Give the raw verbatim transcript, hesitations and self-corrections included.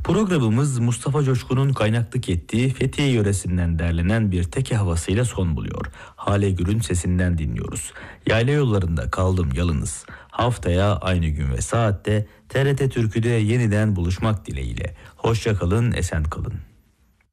Programımız Mustafa Coşkun'un kaynaklık ettiği Fethiye yöresinden derlenen bir teke havasıyla son buluyor. Hale Gür'ün sesinden dinliyoruz. Yayla yollarında kaldım yalınız. Haftaya aynı gün ve saatte T R T Türkü'de yeniden buluşmak dileğiyle. Hoşça kalın, esen kalın.